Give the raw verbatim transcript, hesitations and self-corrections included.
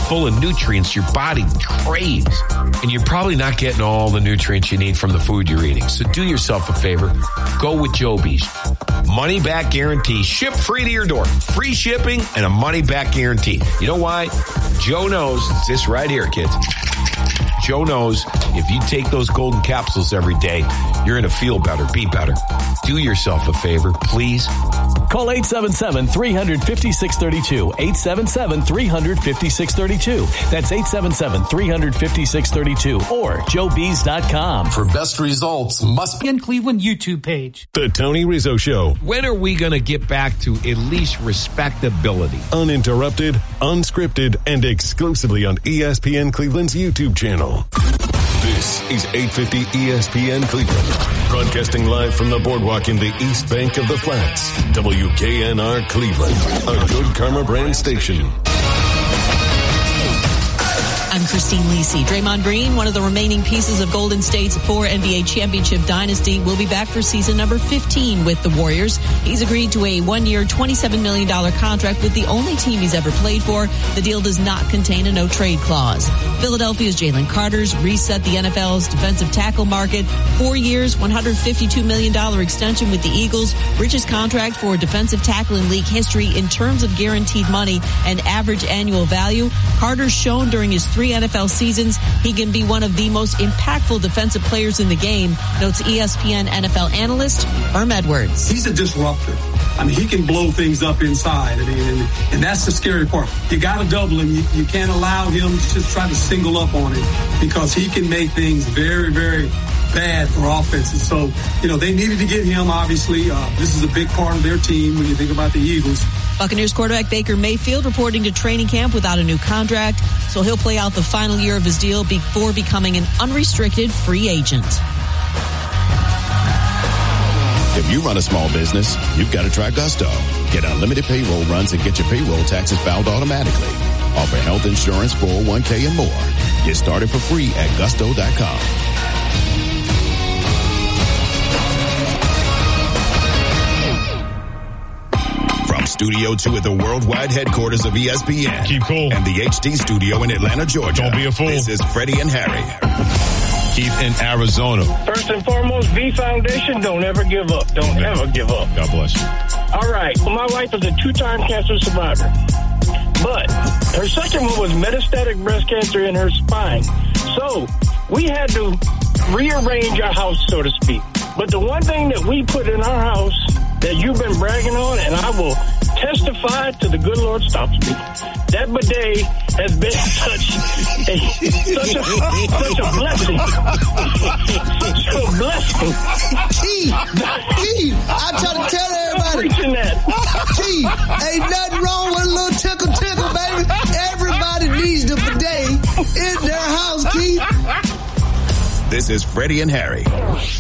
full of nutrients your body craves. And you're probably not getting all the nutrients you need from the food you're eating. So do yourself a favor. Go with Joby's. Money back guarantee. Ship free to your door. Free shipping and a money back guarantee. You know why? Joe knows. It's this right here, kids. Joe knows if you take those golden capsules every day, you're going to feel better, be better. Do yourself a favor, please. Call eight seven seven, three five six, three two. eight seven seven, three five six, three two. That's eight seven seven, three five six, three two or joe bees dot com. For best results, must be in Cleveland YouTube page. The Tony Rizzo Show. When are we going to get back to at least respectability? Uninterrupted, unscripted, and exclusively on E S P N Cleveland's YouTube channel. This is eight fifty E S P N Cleveland. Broadcasting live from the boardwalk in the East Bank of the Flats. W K N R Cleveland, a Good Karma brand station. I'm Christine Lisi. Draymond Green, one of the remaining pieces of Golden State's four N B A championship dynasty, will be back for season number fifteen with the Warriors. He's agreed to a one-year, twenty-seven million dollars contract with the only team he's ever played for. The deal does not contain a no-trade clause. Philadelphia's Jalen Carter's reset the N F L's defensive tackle market. Four years, one hundred fifty-two million dollars extension with the Eagles. Richest contract for a defensive tackle in league history in terms of guaranteed money and average annual value. Carter's shown during his three N F L seasons he can be one of the most impactful defensive players in the game, notes E S P N N F L analyst Herm Edwards. He's a disruptor. I mean, he can blow things up inside. I mean, and, and that's the scary part. You got to double him. You, you can't allow him to just try to single up on it because he can make things very, very bad for offenses. So, you know, they needed to get him, obviously. Uh, this is a big part of their team when you think about the Eagles. Buccaneers quarterback Baker Mayfield reporting to training camp without a new contract, so he'll play out the final year of his deal before becoming an unrestricted free agent. If you run a small business, you've got to try Gusto. Get unlimited payroll runs and get your payroll taxes filed automatically. Offer health insurance, four oh one k, and more. Get started for free at gusto dot com. Studio two at the worldwide headquarters of E S P N. Keep cool. And the H D studio in Atlanta, Georgia. Don't be a fool. This is Freddie and Harry. Keith in Arizona. First and foremost, V Foundation, don't ever give up. Don't okay. ever give up. God bless you. All right. Well, my wife is a two-time cancer survivor. But her second one was metastatic breast cancer in her spine. So we had to rearrange our house, so to speak. But the one thing that we put in our house that you've been bragging on, and I will testify to the good Lord stops me. That bidet has been such a such a such a blessing. Such a blessing. Keith, Keith, I try to tell everybody. Preaching that. Keith, ain't nothing wrong with a little tickle tickle, baby. Everybody needs the bidet in their house, Keith. This is Freddie and Harry.